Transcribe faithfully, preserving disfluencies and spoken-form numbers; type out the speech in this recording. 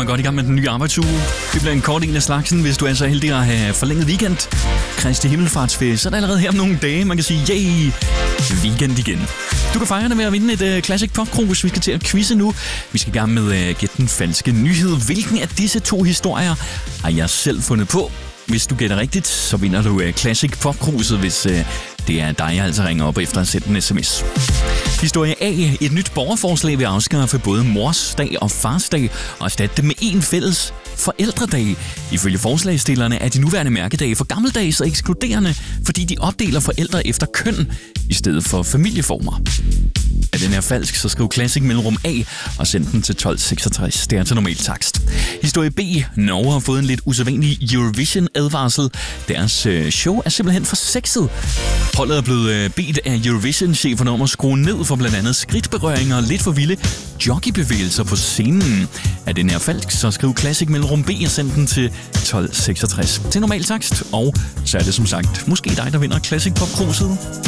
godt i gang med den nye arbejdsuge. Det bliver en kort en af slagsen, hvis du er så heldig at have forlænget weekend. Kristi himmelfartsferie, så er det allerede her om nogle dage, man kan sige, yay, weekend igen. Du kan fejre det med at vinde et uh, Classic Pop Cruise. Vi skal til at quizze nu. Vi skal i gang med uh, Gæt den falske nyhed. Hvilken af disse to historier har jeg selv fundet på? Hvis du gætter rigtigt, så vinder du uh, Classic Pop Cruiset, hvis uh, det er dig, jeg altså ringer op efter at sætte en sms. Historie A. Et nyt borgerforslag vil afskaffe både mors dag og fars dag og erstatte det med en fælles forældredag. Ifølge forslagsstillerne er de nuværende mærkedage for gammeldags og ekskluderende, fordi de opdeler forældre efter køn i stedet for familieformer. Er den her falsk, så skriv Classic mellemrum A og send den til tolv seksogtres. Det er til normal takst. Historie B. Norge har fået en lidt usædvanlig Eurovision-advarsel. Deres øh, show er simpelthen for sexet. Holdet er blevet øh, bedt af Eurovision-cheferne om at skrue ned for blandt andet skridtberøringer og lidt for vilde jockeybevægelser på scenen. Er den her falsk, så skriv Classic mellemrum B og send den til tolv seksogtres. Til normal takst. Og så er det som sagt måske dig, der vinder Classic Pop Cruiset.